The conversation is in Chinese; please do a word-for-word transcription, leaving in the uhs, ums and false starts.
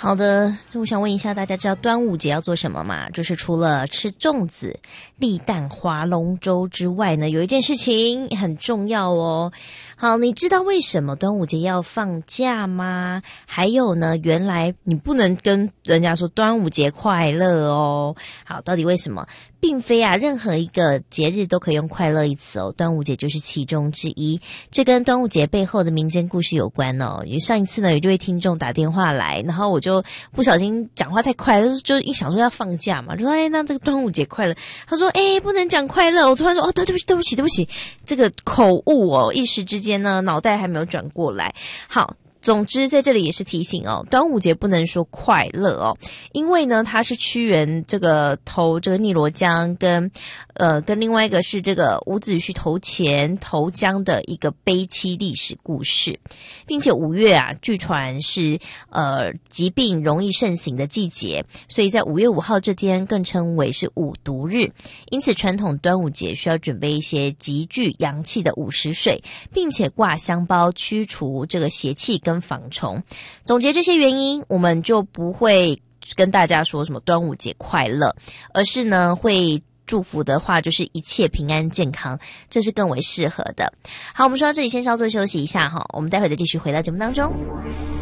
好的，我想问一下，大家知道端午节要做什么吗？就是除了吃粽子、立蛋、划龙舟之外呢，有一件事情很重要哦。好，你知道为什么端午节要放假吗？还有呢，原来你不能跟人家说端午节快乐哦。好，到底为什么？并非啊，任何一个节日都可以用快乐一词哦，端午节就是其中之一。这跟端午节背后的民间故事有关哦。因为上一次呢，有一位听众打电话来，然后我就不小心讲话太快了，就一想说要放假嘛，就说哎，那这个端午节快乐。他说哎，不能讲快乐。我突然说哦，对对不起对不起对不起，这个口误哦，一时之间呢，脑袋还没有转过来。好。总之在这里也是提醒哦，端午节不能说快乐哦，因为呢它是屈原这个投这个汨罗江跟呃跟另外一个是这个伍子胥投钱投江的一个悲戚历史故事，并且五月啊据传是呃疾病容易盛行的季节，所以在五月五号这天更称为是五毒日，因此传统端午节需要准备一些极具阳气的午时水，并且挂香包驱除这个邪气跟防虫。总结这些原因，我们就不会跟大家说什么端午节快乐，而是呢会祝福的话就是一切平安健康，这是更为适合的。好，我们说到这里先稍作休息一下哈，我们待会再继续回到节目当中。